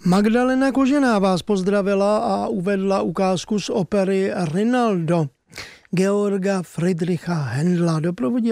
Magdalena Kožená vás pozdravila a uvedla ukázku z opery Rinaldo Georga Friedricha Händla. Doprovodil